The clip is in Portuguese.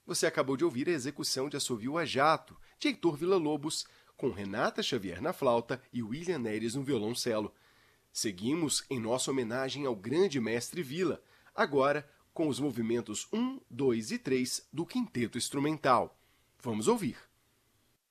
Você acabou de ouvir a execução de Assovio a Jato, de Heitor Villa-Lobos, com Renata Xavier na flauta e William Neres no violoncelo. Seguimos em nossa homenagem ao grande mestre Villa, agora com os movimentos 1, 2 e 3 do Quinteto Instrumental. Vamos ouvir.